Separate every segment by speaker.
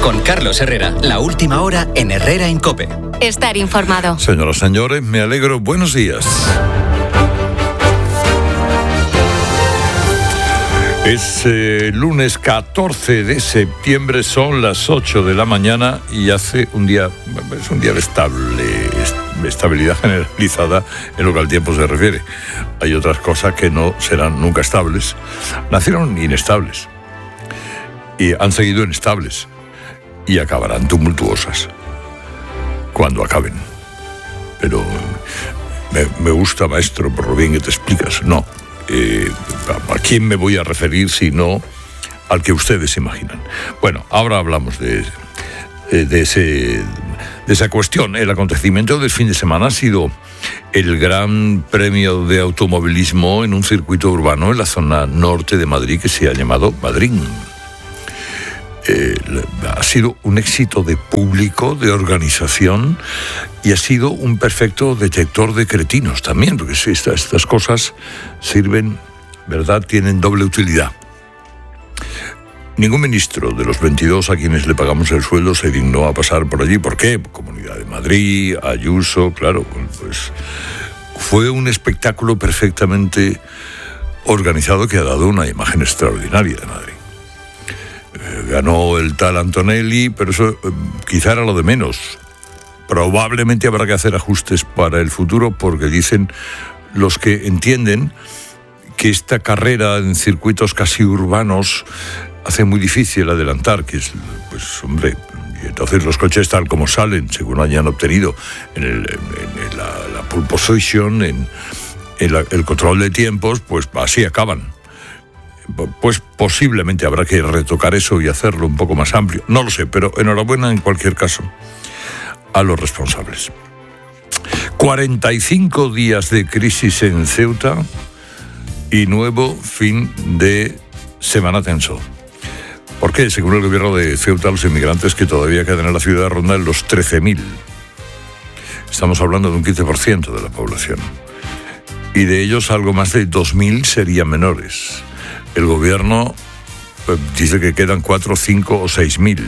Speaker 1: Con Carlos Herrera, la última hora en Herrera en COPE.
Speaker 2: Estar informado.
Speaker 3: Señoras, señores, me alegro. Buenos días. Es lunes 14 de septiembre, son las 8 de la mañana y hace un día, es un día de estabilidad generalizada en lo que al tiempo se refiere. Hay otras cosas que no serán nunca estables. Nacieron inestables y han seguido inestables y acabarán tumultuosas cuando acaben. Pero me gusta, maestro, por lo bien que te explicas. No. ¿A quién me voy a referir si no al que ustedes imaginan? Bueno, ahora hablamos de esa cuestión. El acontecimiento del fin de semana ha sido el Gran Premio de Automovilismo en un circuito urbano en la zona norte de Madrid que se ha llamado Madrid. Ha sido un éxito de público, de organización, y ha sido un perfecto detector de cretinos también, porque estas cosas sirven, ¿verdad?, tienen doble utilidad. Ningún ministro de los 22 a quienes le pagamos el sueldo se dignó a pasar por allí. ¿Por qué? Comunidad de Madrid, Ayuso, claro, pues fue un espectáculo perfectamente organizado que ha dado una imagen extraordinaria de Madrid. Ganó el tal Antonelli, pero eso quizá era lo de menos. Probablemente habrá que hacer ajustes para el futuro porque dicen los que entienden que esta carrera en circuitos casi urbanos hace muy difícil adelantar, que es, pues hombre, y entonces los coches tal como salen, según hayan obtenido en la pole position, en el control de tiempos, pues así acaban. Pues posiblemente habrá que retocar eso y hacerlo un poco más amplio. No lo sé, pero enhorabuena en cualquier caso a los responsables. 45 días de crisis en Ceuta y nuevo fin de semana tenso. ¿Por qué? Según el gobierno de Ceuta, los inmigrantes que todavía quedan en la ciudad rondan los 13.000. Estamos hablando de un 15% de la población. Y de ellos algo más de 2.000 serían menores. El gobierno dice que quedan 4, 5 o 6.000.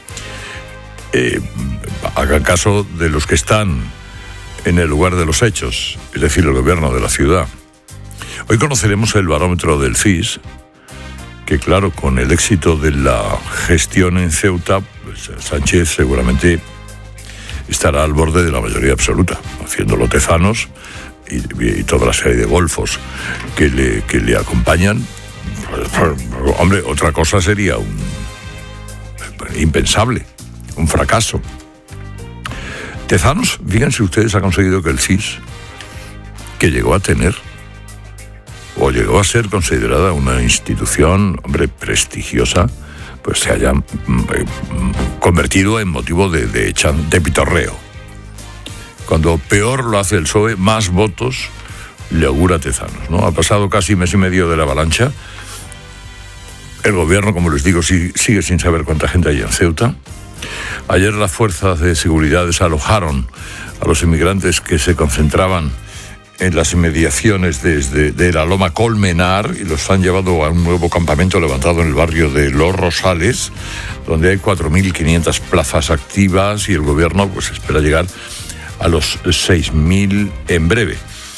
Speaker 3: Hagan caso de los que están en el lugar de los hechos, es decir, el gobierno de la ciudad. Hoy conoceremos el barómetro del CIS, que claro, con el éxito de la gestión en Ceuta, pues Sánchez seguramente estará al borde de la mayoría absoluta, haciéndolo Tezanos y toda la serie de golfos que le acompañan. Hombre, otra cosa sería impensable, un fracaso. Tezanos, fíjense ustedes, ha conseguido que el CIS, que llegó a tener, o llegó a ser considerada una institución, hombre, prestigiosa, pues se haya convertido en motivo de pitorreo. Cuando peor lo hace el PSOE, más votos le augura Tezanos, ¿no? Ha pasado casi mes y medio de la avalancha. El gobierno, como les digo, sigue sin saber cuánta gente hay en Ceuta. Ayer las fuerzas de seguridad desalojaron a los inmigrantes que se concentraban en las inmediaciones de la Loma Colmenar y los han llevado a un nuevo campamento levantado en el barrio de Los Rosales, donde hay 4.500 plazas activas y el gobierno pues espera llegar a los 6.000 en breve.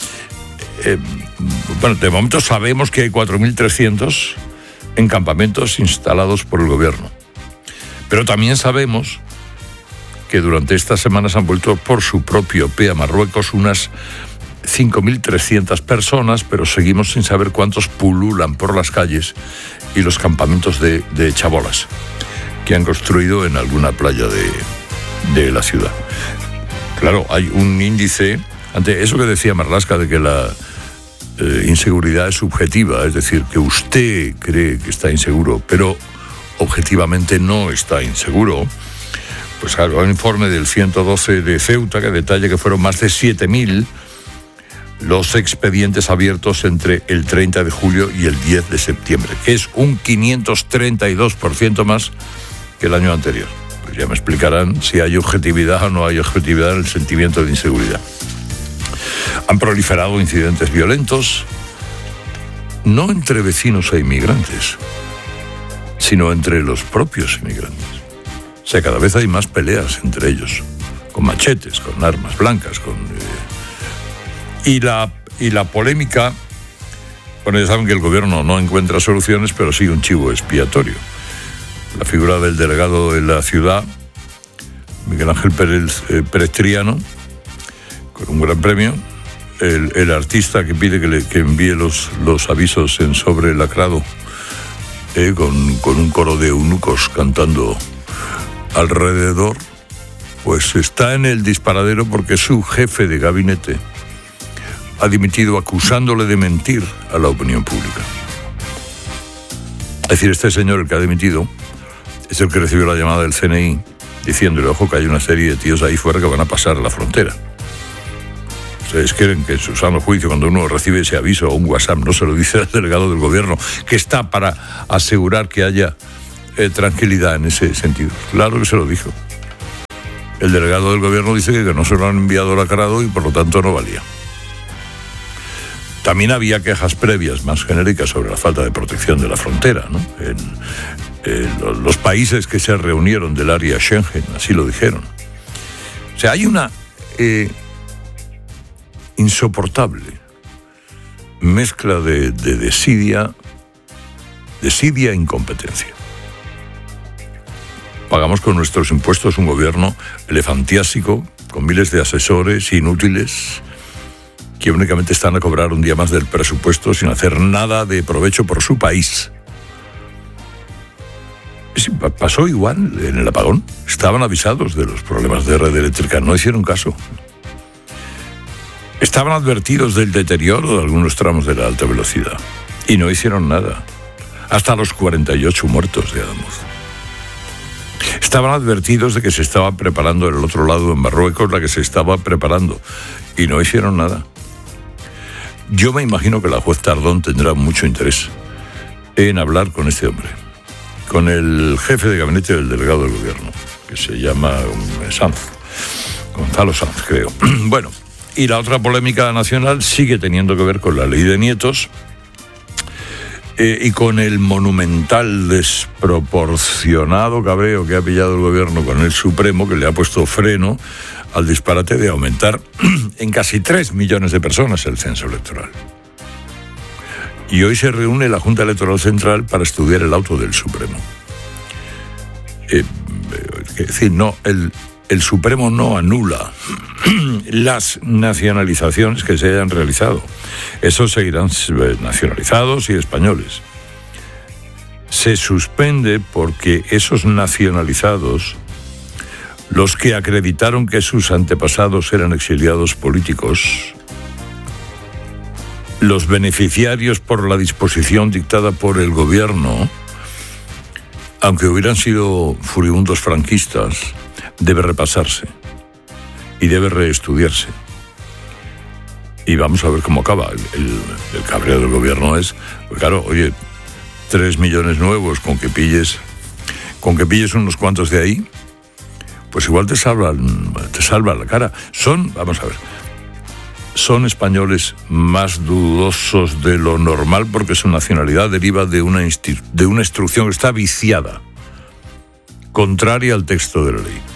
Speaker 3: Bueno, de momento sabemos que hay 4.300 en campamentos instalados por el gobierno. Pero también sabemos que durante estas semanas han vuelto por su propio pie a Marruecos unas 5.300 personas, pero seguimos sin saber cuántos pululan por las calles y los campamentos de chabolas que han construido en alguna playa de la ciudad. Claro, hay un índice, ante eso que decía Marlaska de que la inseguridad es subjetiva, es decir, que usted cree que está inseguro, pero objetivamente no está inseguro. Pues claro, hay un informe del 112 de Ceuta que detalla que fueron más de 7.000 los expedientes abiertos entre el 30 de julio y el 10 de septiembre, que es un 532% más que el año anterior. Pues ya me explicarán si hay objetividad o no hay objetividad en el sentimiento de inseguridad. Han proliferado incidentes violentos, no entre vecinos e inmigrantes, sino entre los propios inmigrantes. O sea, cada vez hay más peleas entre ellos, con machetes, con armas blancas, y la polémica. Bueno, ya saben que el gobierno no encuentra soluciones, pero sí un chivo expiatorio. La figura del delegado de la ciudad, Miguel Ángel Pérez Triano, con un gran premio. El artista que pide que envíe los avisos en sobre lacrado, con un coro de eunucos cantando alrededor, pues está en el disparadero porque su jefe de gabinete ha dimitido acusándole de mentir a la opinión pública. Es decir, este señor, el que ha dimitido, es el que recibió la llamada del CNI diciéndole, ojo, que hay una serie de tíos ahí fuera que van a pasar la frontera. Ustedes creen que en su sano juicio, cuando uno recibe ese aviso o un WhatsApp, no se lo dice al delegado del gobierno, que está para asegurar que haya tranquilidad en ese sentido. Claro que se lo dijo. El delegado del gobierno dice que no se lo han enviado lacrado y por lo tanto no valía. También había quejas previas más genéricas sobre la falta de protección de la frontera, ¿no? Los países que se reunieron del área Schengen, así lo dijeron. O sea, hay una insoportable mezcla de desidia e incompetencia. Pagamos con nuestros impuestos un gobierno elefantiásico, con miles de asesores inútiles, que únicamente están a cobrar un día más del presupuesto sin hacer nada de provecho por su país. Sí, pasó igual en el apagón. Estaban avisados de los problemas de red eléctrica, no hicieron caso. Estaban advertidos del deterioro de algunos tramos de la alta velocidad y no hicieron nada. Hasta los 48 muertos de Adamuz. Estaban advertidos de que se estaba preparando en el otro lado, en Marruecos, la que se estaba preparando y no hicieron nada. Yo me imagino que la juez Tardón tendrá mucho interés en hablar con este hombre, con el jefe de gabinete del delegado del gobierno, que se llama Sanz, Gonzalo Sanz, creo. Bueno, y la otra polémica nacional sigue teniendo que ver con la ley de nietos y con el monumental desproporcionado cabreo que ha pillado el gobierno con el Supremo, que le ha puesto freno al disparate de aumentar en casi 3 millones de personas el censo electoral. Y hoy se reúne la Junta Electoral Central para estudiar el auto del Supremo. Es decir, no, el Supremo no anula las nacionalizaciones que se hayan realizado. Esos seguirán nacionalizados y españoles. Se suspende porque esos nacionalizados, los que acreditaron que sus antepasados eran exiliados políticos, los beneficiarios por la disposición dictada por el gobierno, aunque hubieran sido furibundos franquistas, debe repasarse y debe reestudiarse. Y vamos a ver cómo acaba. El cabreo del gobierno es, pues claro, oye, 3 millones nuevos con que pilles unos cuantos de ahí, pues igual te salva la cara. Son españoles más dudosos de lo normal porque su nacionalidad deriva de una instrucción que está viciada, contraria al texto de la ley.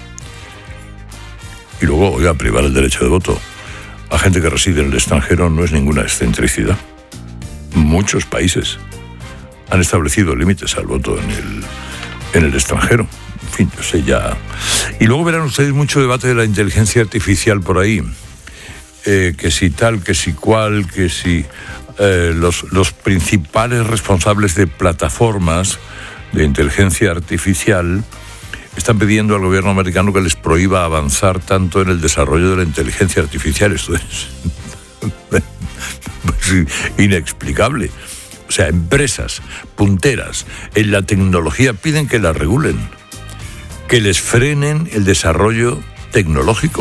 Speaker 3: Y luego, oiga, privar el derecho de voto a gente que reside en el extranjero no es ninguna excentricidad. Muchos países han establecido límites al voto en el extranjero. En fin, yo sé ya. Y luego verán ustedes mucho debate de la inteligencia artificial por ahí. Que si tal, que si cual, que si los principales responsables de plataformas de inteligencia artificial están pidiendo al gobierno americano que les prohíba avanzar tanto en el desarrollo de la inteligencia artificial. Esto es inexplicable. O sea, empresas punteras en la tecnología piden que la regulen, que les frenen el desarrollo tecnológico.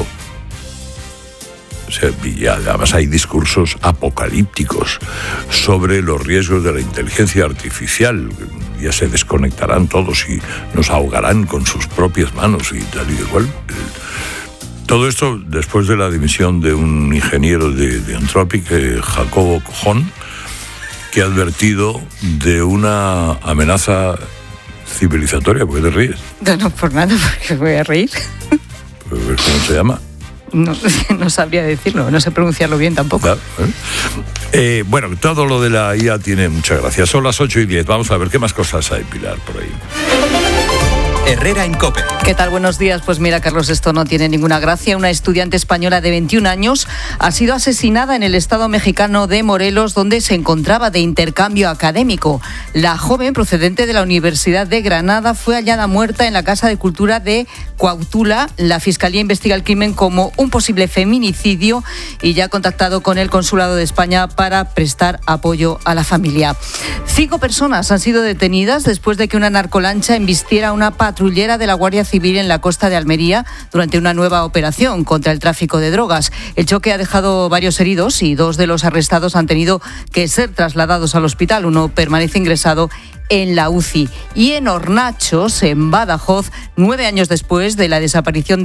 Speaker 3: O sea, y además hay discursos apocalípticos sobre los riesgos de la inteligencia artificial. Ya se desconectarán todos y nos ahogarán con sus propias manos y tal y igual. Todo esto después de la dimisión de un ingeniero de Anthropic, Jacobo Cohn, que ha advertido de una amenaza civilizatoria. ¿Por qué te ríes?
Speaker 2: No, por nada, porque voy a reír.
Speaker 3: ¿Cómo se llama?
Speaker 2: No sabría decirlo, no sé pronunciarlo bien tampoco.
Speaker 3: Bueno, todo lo de la IA tiene mucha gracia. Son las 8:10. Vamos a ver qué más cosas hay, Pilar, por ahí.
Speaker 1: Herrera en COPE.
Speaker 2: ¿Qué tal? Buenos días. Pues mira, Carlos, esto no tiene ninguna gracia. Una estudiante española de 21 años ha sido asesinada en el estado mexicano de Morelos, donde se encontraba de intercambio académico. La joven, procedente de la Universidad de Granada, fue hallada muerta en la Casa de Cultura de Cuautla. La Fiscalía investiga el crimen como un posible feminicidio y ya ha contactado con el Consulado de España para prestar apoyo a la familia. 5 personas han sido detenidas después de que una narcolancha embistiera una patrullera de la Guardia Civil en la costa de Almería durante una nueva operación contra el tráfico de drogas. El choque ha dejado varios heridos y 2 de los arrestados han tenido que ser trasladados al hospital. Uno permanece ingresado en la UCI. Y en Hornachos, en Badajoz, 9 años después de la desaparición de